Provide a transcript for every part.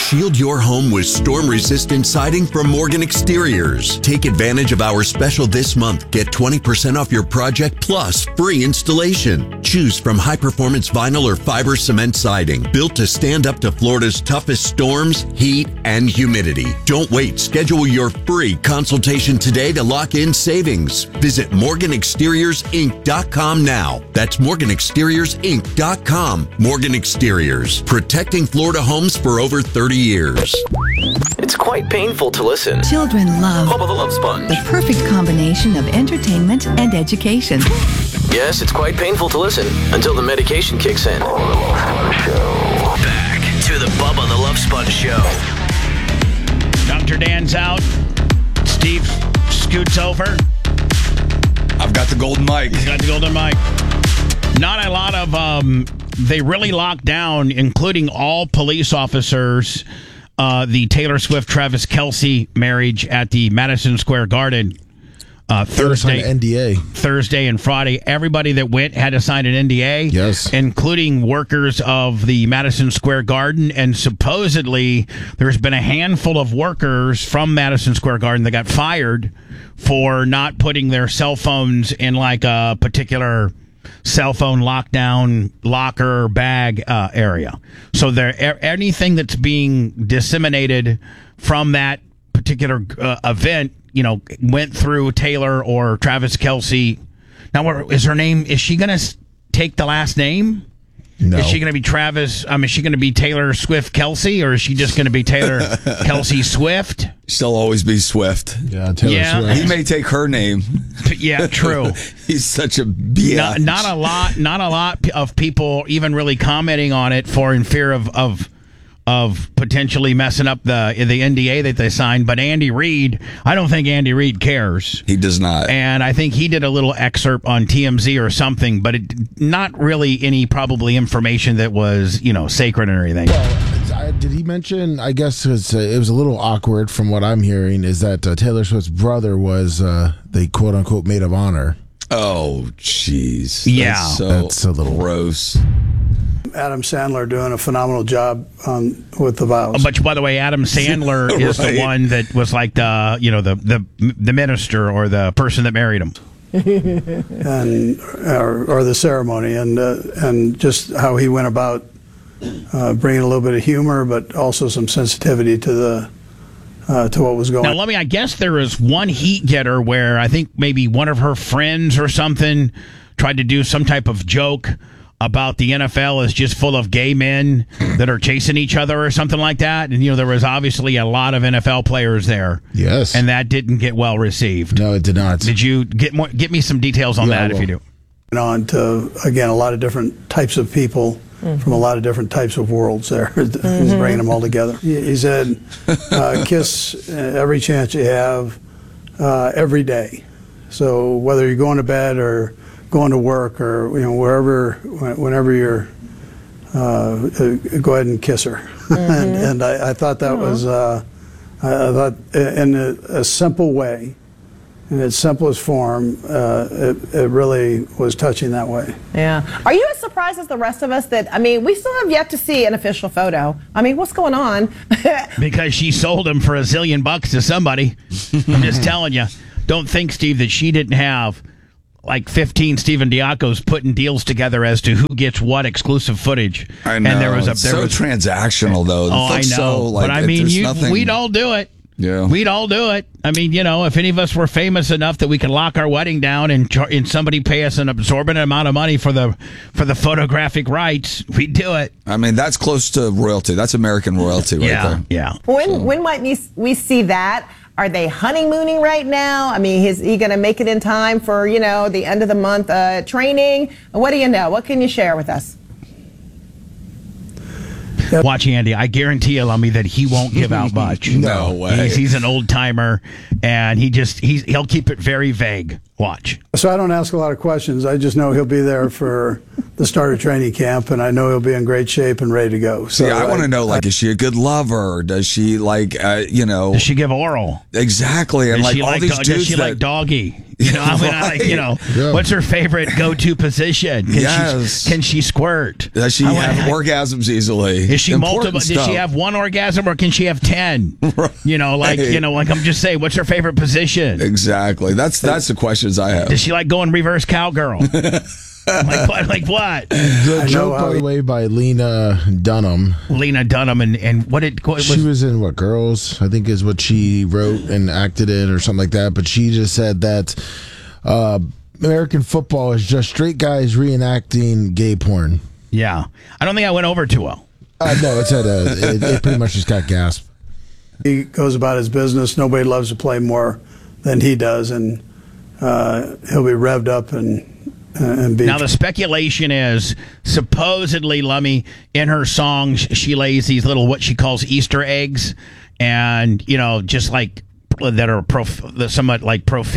Shield your home with storm-resistant siding from Morgan Exteriors. Take advantage of our special this month. Get 20% off your project plus free installation. Choose from high-performance vinyl or fiber cement siding, built to stand up to Florida's toughest storms, heat, and humidity. Don't wait. Schedule your free consultation today to lock in savings. Visit MorganExteriorsInc.com now. That's MorganExteriorsInc.com. Morgan Exteriors, protecting Florida homes for over 30 years. It's quite painful to listen. Children love Bubba the Love Sponge. the perfect combination of entertainment and education. Yes, it's quite painful to listen until the medication kicks in. Back to the Bubba the Love Sponge Show. Dr. Dan's out. Steve scoots over. I've got the golden mic. He's got the golden mic. Not a lot of, they really locked down, including all police officers, the Taylor Swift-Travis Kelce marriage at the Madison Square Garden Thursday and Friday. Everybody that went had to sign an NDA, yes, including workers of the Madison Square Garden. And supposedly there's been a handful of workers from Madison Square Garden that got fired for not putting their cell phones in like a particular cell phone lockdown locker bag area. So anything that's being disseminated from that particular event, went through Taylor or Travis Kelce. Now, is her name? Is she going to take the last name? No. Is she going to be Travis? Is she going to be Taylor Swift Kelce, or is she just going to be Taylor Kelce Swift? She'll always be Swift. Yeah, Taylor Swift. He may take her name. Yeah, true. He's such a biatch. Not a lot of people even really commenting on it in fear of potentially messing up the NDA that they signed. But Andy Reid, I don't think Andy Reid cares. He does not. And I think he did a little excerpt on TMZ or something, but not really any probably information that was, sacred or anything. Well, did he mention, I guess it was a little awkward from what I'm hearing, is that Taylor Swift's brother was the quote-unquote maid of honor. Oh, jeez. Yeah. That's a little gross. Adam Sandler doing a phenomenal job with the vows. But by the way, Adam Sandler is the one that was like the minister or the person that married him, and or the ceremony, and just how he went about bringing a little bit of humor, but also some sensitivity to what was going on. Now, I guess there was one heat getter where I think maybe one of her friends or something tried to do some type of joke about the NFL is just full of gay men that are chasing each other or something like that. And, there was obviously a lot of NFL players there. Yes. And that didn't get well received. No, it did not. Did you get me some details on that if you do? On to, again, a lot of different types of people from a lot of different types of worlds there. He's bringing them all together. He said, kiss every chance you have, every day. So whether you're going to bed or going to work or whenever you're go ahead and kiss her. and I thought that was I thought in a simple way, in its simplest form, it really was touching that way. Yeah. Are you as surprised as the rest of us that, we still have yet to see an official photo? What's going on? Because she sold him for $1 zillion to somebody. I'm just telling you. Don't think, Steve, that she didn't have like 15 Steven Diacos putting deals together as to who gets what exclusive footage. I know. And there was transactional, though. I know. But we'd all do it. Yeah. We'd all do it. If any of us were famous enough that we could lock our wedding down and somebody pay us an absorbent amount of money for the photographic rights, we'd do it. That's close to royalty. That's American royalty right there. Yeah. When might we see that? Are they honeymooning right now? Is he going to make it in time for, the end of the month training? What do you know? What can you share with us? Watch Andy. I guarantee you, Lummy, that he won't give out much. No way. He's an old timer, and he'll keep it very vague. Watch. So I don't ask a lot of questions. I just know he'll be there for the start of training camp, and I know he'll be in great shape and ready to go. So I want to know, is she a good lover? Does she Does she give oral? Exactly. And Does she all these dudes like doggy? You know, what's her favorite go-to position? Can she squirt? Does she have orgasms easily? Is she multiple? Does she have one orgasm or can she have 10? Like I'm just saying, what's her favorite position? Exactly. That's the questions I have. Does she like going reverse cowgirl? Like what? The joke, by the way, by Lena Dunham. Lena Dunham, and she was in what, Girls? I think is what she wrote and acted in, or something like that. But she just said that American football is just straight guys reenacting gay porn. Yeah, I don't think I went over too well. No, it pretty much just got gasped. He goes about his business. Nobody loves to play more than he does, and he'll be revved up and now the speculation is supposedly Lummy in her songs she lays these little what she calls Easter eggs, and just like that are somewhat like what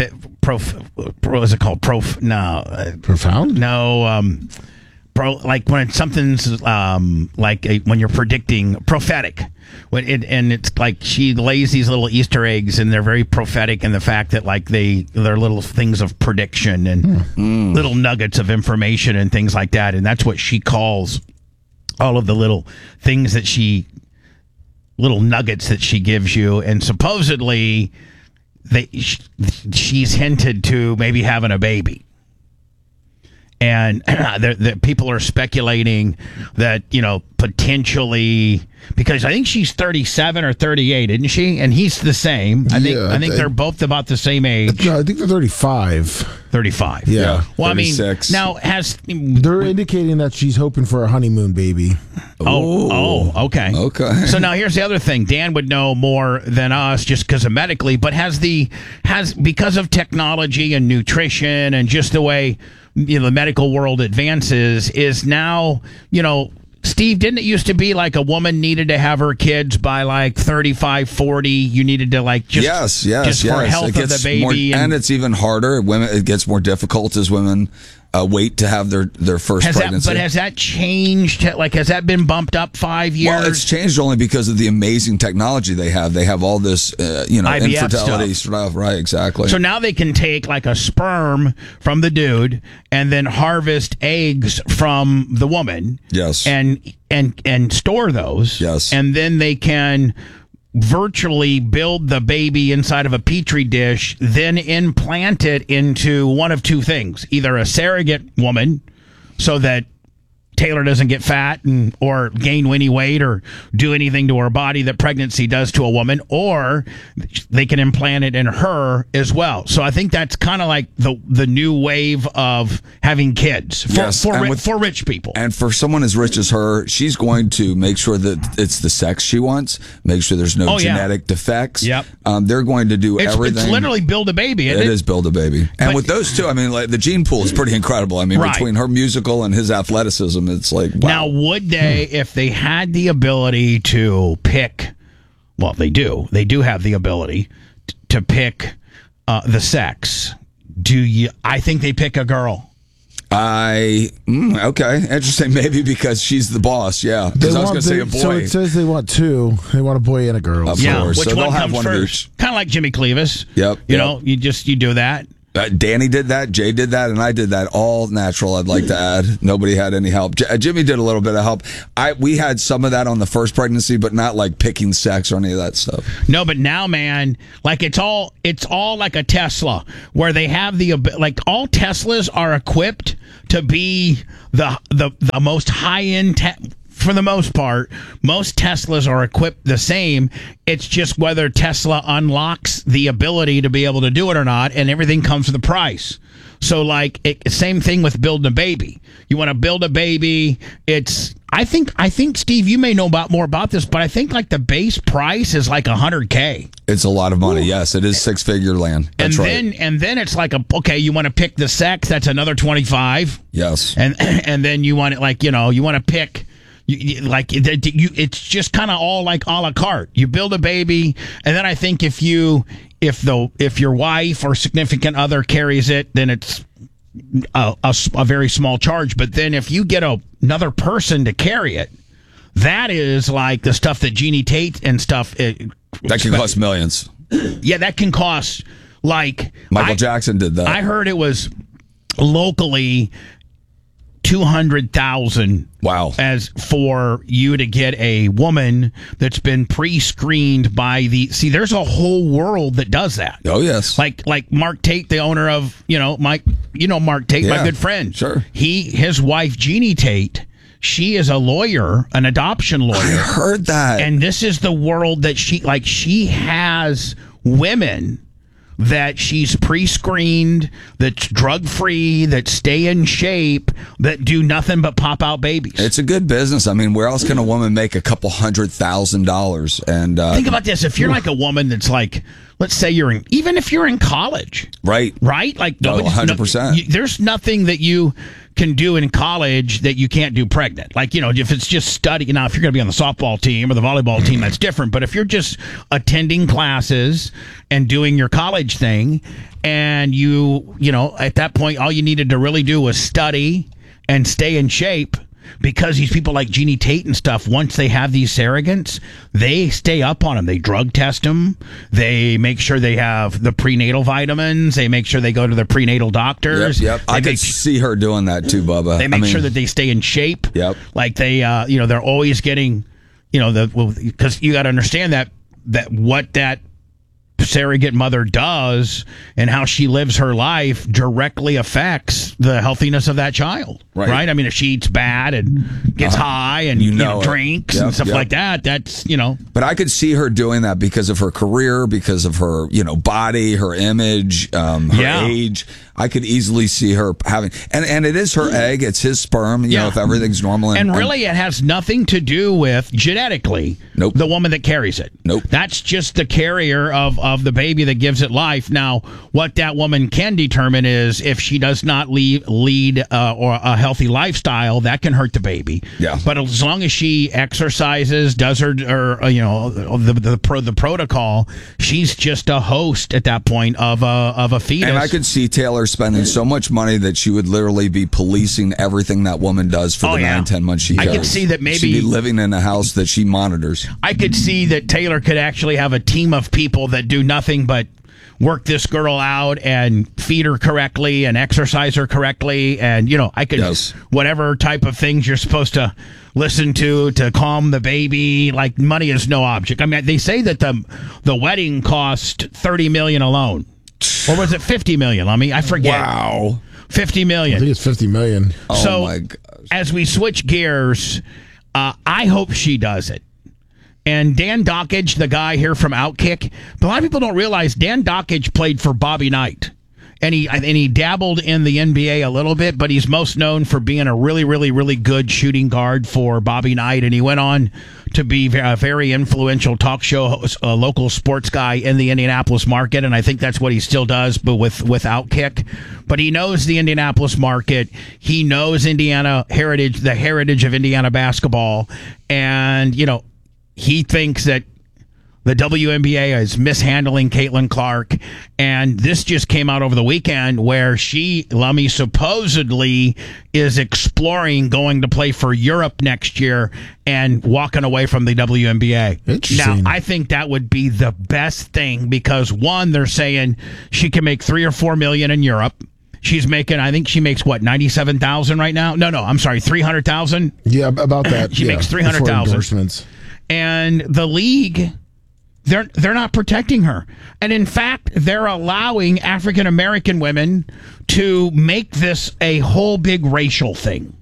is it called? Profound? No, like when something's when you're predicting prophetic. And it's like she lays these little Easter eggs, and they're very prophetic in the fact that like they're little things of prediction and little nuggets of information and things like that. And that's what she calls all of the little things little nuggets that she gives you. And supposedly she's hinted to maybe having a baby. And the people are speculating that, potentially, because I think she's 37 or 38, isn't she? And he's the same. I think they're both about the same age. No, I think they're 35. 35. Yeah. Well, 36. now they're indicating that she's hoping for a honeymoon baby. Okay. Okay. So now here's the other thing. Dan would know more than us just because of medically, but because of technology and nutrition and just the way the medical world advances is now, Steve, didn't it used to be like a woman needed to have her kids by like 35, 40? You needed to like just for health of the baby. And it's even harder. It gets more difficult as women wait to have their first pregnancy. But has that changed? Like, has that been bumped up 5 years? Well, it's changed only because of the amazing technology they have. They have all this, IVF infertility stuff. Right, exactly. So now they can take like a sperm from the dude and then harvest eggs from the woman. Yes. And store those. Yes. And then they can virtually build the baby inside of a petri dish, then implant it into one of two things: either a surrogate woman, so that Taylor doesn't get fat or gain any weight or do anything to her body that pregnancy does to a woman, or they can implant it in her as well. So I think that's kind of like the new wave of having kids for rich people. And for someone as rich as her, she's going to make sure that it's the sex she wants, make sure there's no genetic defects. Yep. They're going to do everything. It's literally build a baby, isn't it? It is build a baby. And with those two, I mean, like, the gene pool is pretty incredible. I mean, between her musical and his athleticism, it's like, wow. Now, would they, if they had the ability to pick, well, they do have the ability to pick the sex. I think they pick a girl. Okay, interesting. Maybe because she's the boss. Yeah, because I was going to say a boy. So it says they want two. They want a boy and a girl. Of course. Which so one they'll have comes one first? of each. Kind of like Jimmy Cleavis. Yep. You do that. Danny did that, Jay did that, and I did that. All natural, I'd like to add. Nobody had any help. Jimmy did a little bit of help. We had some of that on the first pregnancy, but not like picking sex or any of that stuff. No, but now, man, like it's all like a Tesla, where they have like all Teslas are equipped to be the most high end. For the most part, most Teslas are equipped the same. It's just whether Tesla unlocks the ability to be able to do it or not, and everything comes with a price. So, like, same thing with building a baby. You want to build a baby, I think, Steve, you may know more about this, but I think, like, the base price is like $100K. It's a lot of money, yes. It is six-figure land. That's right. And then it's like, you want to pick the sex, that's another $25. Yes. And then you want it, you want to pick... it's just kind of all like a la carte. You build a baby, and then I think if your wife or significant other carries it, then it's a very small charge. But then if you get another person to carry it, that is like the stuff that Jeannie Tate and stuff. That can cost millions. Yeah, that can cost Like Michael Jackson did that. I heard it was locally 200,000. Wow. As for you to get a woman that's been pre-screened by there's a whole world that does that. Oh, yes. Like Mark Tate, the owner of, Mark Tate, my good friend. Sure. His wife, Jeannie Tate, she is a lawyer, an adoption lawyer. I heard that. And this is the world that she has women that she's pre-screened, that's drug-free, that stay in shape, that do nothing but pop out babies. It's a good business. I mean, where else can a woman make a couple $100,000? And think about this: if you're like a woman that's like, let's say even if you're in college, right, like 100%. There's nothing that you can do in college that you can't do pregnant. Like, if it's just study. Now, if you're going to be on the softball team or the volleyball team, that's different. But if you're just attending classes and doing your college thing, and at that point, all you needed to really do was study and stay in shape. Because these people like Jeannie Tate and stuff, once they have these surrogates, they stay up on them. They drug test them. They make sure they have the prenatal vitamins. They make sure they go to the prenatal doctors. Yep. I could see her doing that too, Bubba. They make sure that they stay in shape. Yep. Like they, they're always getting, because you got to understand that what that surrogate mother does and how she lives her life directly affects the healthiness of that child. Right? I mean, if she eats bad and gets high and drinks and stuff like that, that's, But I could see her doing that because of her career, because of her, body, her image, her age. I could easily see her having, and it is her egg, it's his sperm, if everything's normal. And really, it has nothing to do with genetically the woman that carries it. Nope. That's just the carrier of the baby that gives it life. Now, what that woman can determine is if she does not lead or a healthy lifestyle, that can hurt the baby. Yeah. But as long as she exercises, does the protocol, she's just a host at that point of a fetus. And I could see Taylor spending so much money that she would literally be policing everything that woman does for the 9-10 months she carries. I could see that maybe she'd be living in a house that she monitors. I could see that Taylor could actually have a team of people that do nothing but work this girl out and feed her correctly and exercise her correctly. And, I could, whatever type of things you're supposed to listen to calm the baby, like money is no object. I mean, they say that the wedding cost $30 million alone. Or was it $50 million? I forget. Wow. $50 million. I think it's $50 million. Oh, my gosh. As we switch gears, I hope she does it. And Dan Dockage, the guy here from Outkick, but a lot of people don't realize Dan Dockage played for Bobby Knight. And he dabbled in the NBA a little bit, but he's most known for being a really, really, really good shooting guard for Bobby Knight. And he went on to be a very influential talk show host, a local sports guy in the Indianapolis market. And I think that's what he still does, but with Outkick. But he knows the Indianapolis market. He knows Indiana heritage, the heritage of Indiana basketball. And, he thinks that the WNBA is mishandling Caitlin Clark, and this just came out over the weekend where Lummy supposedly is exploring going to play for Europe next year and walking away from the WNBA. Interesting. Now, I think that would be the best thing because, one, they're saying she can make $3 or $4 million in Europe. She's making, I think she makes what, 97,000 right now? No, I'm sorry, 300,000. Yeah, about that. She makes 300,000. And the league, they're not protecting her. And in fact, they're allowing African American women to make this a whole big racial thing.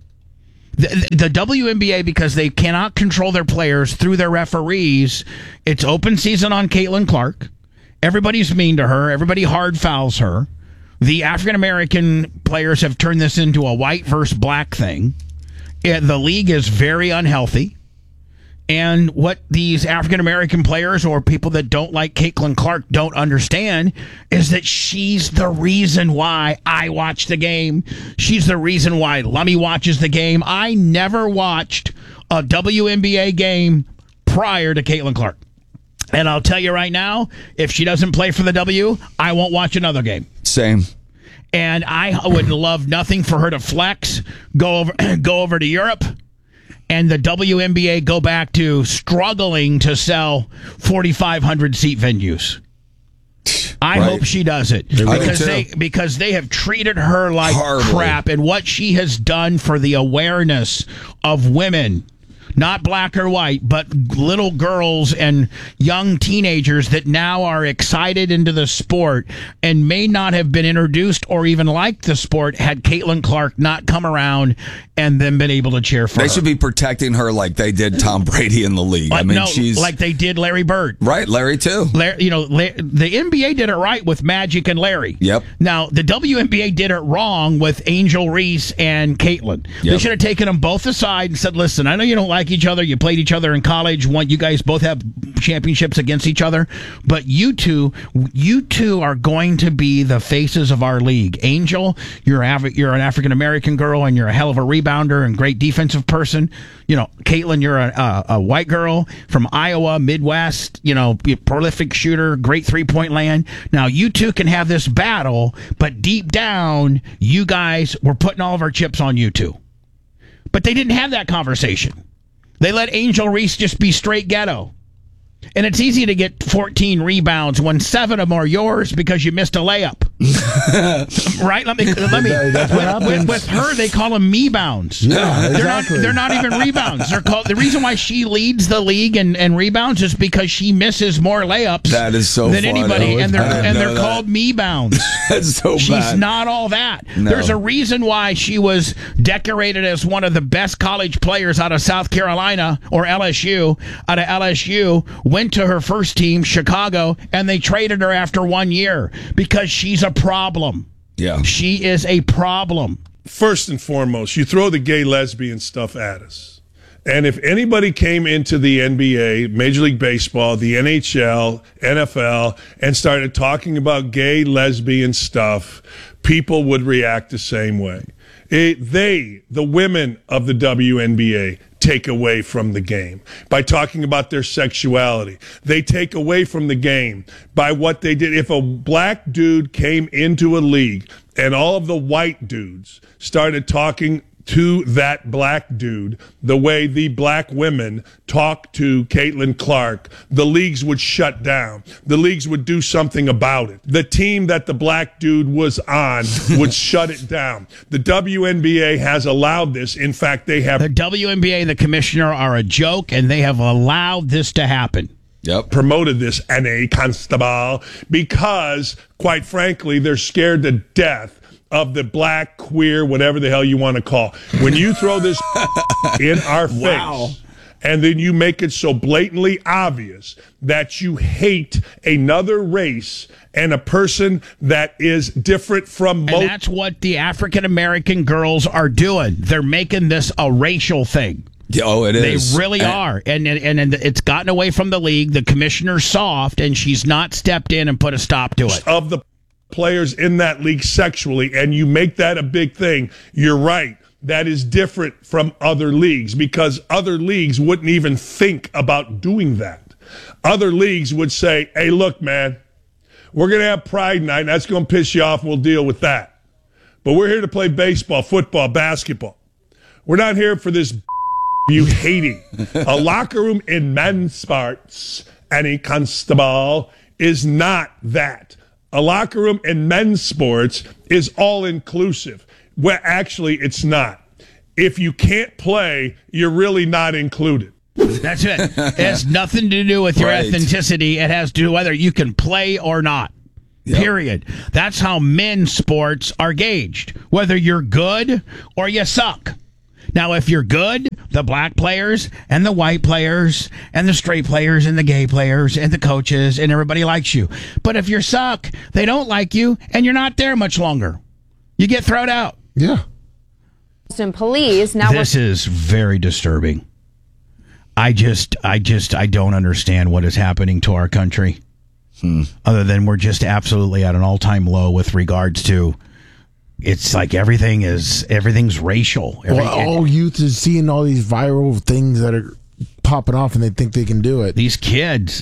The WNBA, because they cannot control their players through their referees, it's open season on Caitlin Clark. Everybody's mean to her. Everybody hard fouls her. The African American players have turned this into a white versus black thing. The league is very unhealthy. And what these African-American players or people that don't like Caitlin Clark don't understand is that she's the reason why I watch the game. She's the reason why Lummy watches the game. I never watched a WNBA game prior to Caitlin Clark. And I'll tell you right now, if she doesn't play for the W, I won't watch another game. Same. And I would love nothing for her to flex, go over to Europe, and the WNBA go back to struggling to sell 4,500 seat venues. I hope she does it Really? because they have treated her like Horribly. crap, and what she has done for the awareness of women. Not black or white, but little girls and young teenagers that now are excited into the sport and may not have been introduced or even liked the sport had Caitlin Clark not come around and then been able to cheer for her. They should be protecting her like they did Tom Brady in the league. She's like they did Larry Bird. Right, Larry too. The NBA did it right with Magic and Larry. Yep. Now, the WNBA did it wrong with Angel Reese and Caitlin. They should have taken them both aside and said, listen, I know you don't like each other. You played each other in college. You guys both have championships against each other. But you two are going to be the faces of our league. Angel, you're an African-American girl, and you're a hell of a rebounder and great defensive person. Caitlin, you're a white girl from Iowa, Midwest, prolific shooter, great three-point land. Now, you two can have this battle, but deep down, you guys, we're putting all of our chips on you two. But they didn't have that conversation. They let Angel Reese just be straight ghetto. And it's easy to get 14 rebounds when 7 of them are yours because you missed a layup. Right? Let me. That's what happens. With her, they call them me-bounds. Yeah, exactly. They're not even rebounds. They're called. The reson why she leads the league and rebounds is because she misses more layups that is so than funny. anybody, and they're called me-bounds. That's so She's bad. not all that. No. There's a reason why she was decorated as one of the best college players out of South Carolina or LSU. Out of LSU, went to her first team, Chicago, and they traded her after 1 year because she's a problem. Yeah. She is a problem. First and foremost, you throw the gay lesbian stuff at us. And if anybody came into the NBA, Major League Baseball, the NHL, NFL, and started talking about gay lesbian stuff, people would react the same way. The women of the WNBA, take away from the game by talking about their sexuality. They take away from the game by what they did. If a black dude came into a league and all of the white dudes started talking to that black dude the way the black women talk to Caitlin Clark, the leagues would shut down. The leagues would do something about it. The team that the black dude was on would shut it down. The WNBA has allowed this. In fact, they have... The WNBA and the commissioner are a joke, and they have allowed this to happen. Yep. Promoted this N.A. Constable because, quite frankly, they're scared to death of the black, queer, whatever the hell you want to call. When you throw this in our face, and then you make it so blatantly obvious that you hate another race and a person that is different from most. And that's what the African-American girls are doing. They're making this a racial thing. Oh, it is. They really are. And it's gotten away from the league. The commissioner's soft, and she's not stepped in and put a stop to it. Of the players in that league sexually, and you make that a big thing, you're right. That is different from other leagues because other leagues wouldn't even think about doing that. Other leagues would say, hey, look, man, we're going to have Pride Night, and that's going to piss you off. We'll deal with that. But we're here to play baseball, football, basketball. We're not here for this you hating. A locker room in men's sports, any constable, is not that. A locker room in men's sports is all-inclusive. Well, actually, it's not. If you can't play, you're really not included. That's it. It has nothing to do with your authenticity. It has to do whether you can play or not. Yep. Period. That's how men's sports are gauged. Whether you're good or you suck. Now, if you're good, the black players and the white players and the straight players and the gay players and the coaches and everybody likes you. But if you suck, they don't like you and you're not there much longer. You get thrown out. Yeah. Police now. This is very disturbing. I don't understand what is happening to our country. Other than we're just absolutely at an all-time low with regards to. It's like everything's racial. All youth is seeing all these viral things that are popping off and they think they can do it. These kids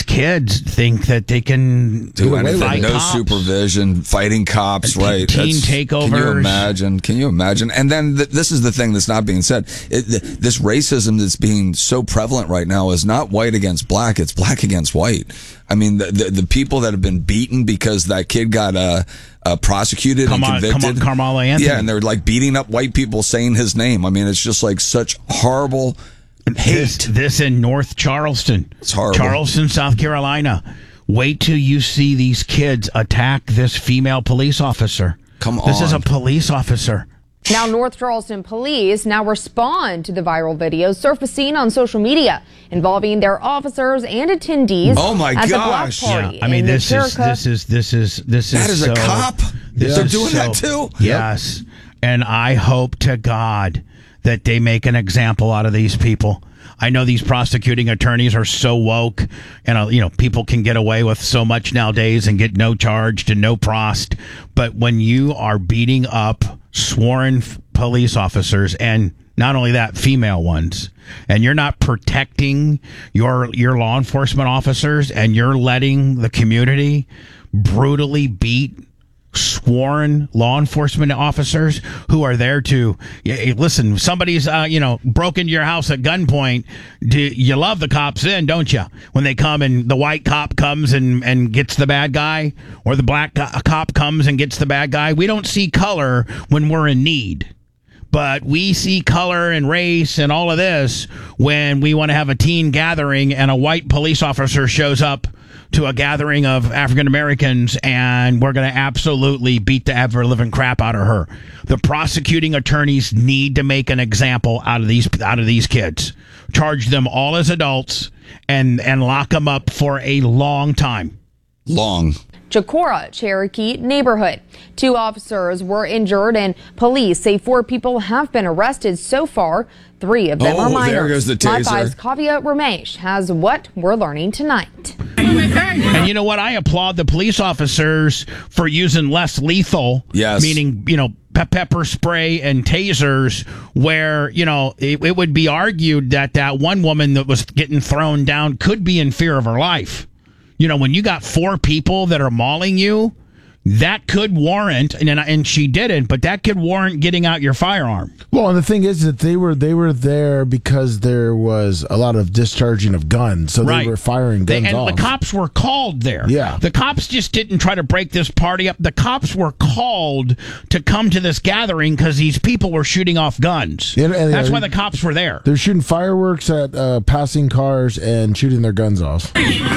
think that they can do it with no cops. supervision, fighting cops, right? Teen takeovers. Can you imagine? And then this is the thing that's not being said. This racism that's being so prevalent right now is not white against black; it's black against white. I mean, the people that have been beaten because that kid got prosecuted and convicted. Carmelo Anthony. Yeah, and they're like beating up white people saying his name. I mean, it's just like such horrible hate. This in North Charleston. It's horrible. Charleston, South Carolina. Wait till you see these kids attack this female police officer. Come on. This is a police officer. Now, North Charleston police now respond to the viral videos surfacing on social media involving their officers and attendees. Oh my at gosh! The block party. Yeah. I mean, this is that is so, a cop. They're doing that too. Yes, and I hope to God that they make an example out of these people. I know these prosecuting attorneys are so woke, and people can get away with so much nowadays and get no charged and no prost. But when you are beating up sworn police officers, and not only that, female ones, and you're not protecting your law enforcement officers, and you're letting the community brutally beat sworn law enforcement officers who are there to listen. Somebody's broke into your house at gunpoint. You love the cops then, don't you? When they come and the white cop comes and gets the bad guy, or the black cop comes and gets the bad guy. We don't see color when we're in need, but we see color and race and all of this when we want to have a teen gathering and a white police officer shows up to a gathering of African Americans, and we're going to absolutely beat the ever-living crap out of her. The prosecuting attorneys need to make an example out of these kids. Charge them all as adults and lock them up for a long time. Chicora, Cherokee neighborhood. 2 officers were injured, and police say 4 people have been arrested so far. 3 of them are minors. There goes the taser. My 5's Kavya Ramesh has what we're learning tonight. And you know what? I applaud the police officers for using less lethal. Yes. Meaning, pepper spray and tasers, where, it would be argued that one woman that was getting thrown down could be in fear of her life. When you got 4 people that are mauling you, that could warrant, and she didn't, but that could warrant getting out your firearm. Well, and the thing is that they were there because there was a lot of discharging of guns, so they were firing guns off. And the cops were called there. Yeah. The cops just didn't try to break this party up. The cops were called to come to this gathering because these people were shooting off guns. And that's why the cops were there. They're shooting fireworks at passing cars and shooting their guns off.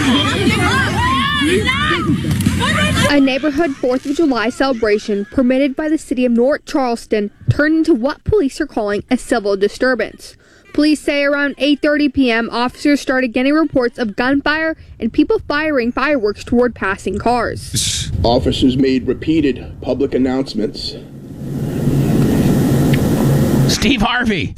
A neighborhood 4th of July celebration permitted by the city of North Charleston turned into what police are calling a civil disturbance. Police say around 8:30 p.m. officers started getting reports of gunfire and people firing fireworks toward passing cars. Officers made repeated public announcements. Steve Harvey.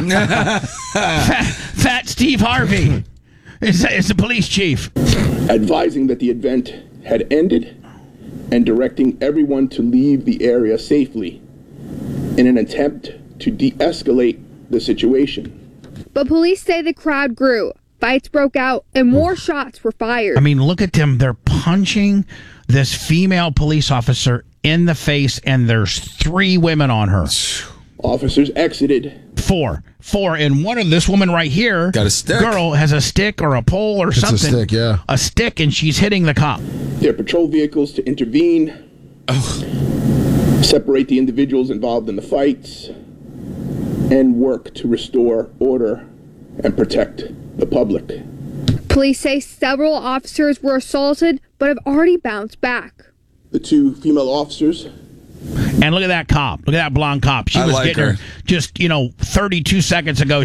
Fat Steve Harvey is the police chief. Advising that the event had ended and directing everyone to leave the area safely in an attempt to de-escalate the situation. But police say the crowd grew, fights broke out, and more shots were fired. I mean, look at them. They're punching this female police officer in the face, and there's 3 women on her. Officers exited. 4, and one of this woman right here, got a stick. Girl has a stick or a pole or something. It's a stick, yeah. A stick, and she's hitting the cop. Their patrol vehicles to intervene, separate the individuals involved in the fights, and work to restore order and protect the public. Police say several officers were assaulted, but have already bounced back. The 2 female officers. And look at that cop. Look at that blonde cop. She was getting her just, 32 seconds ago.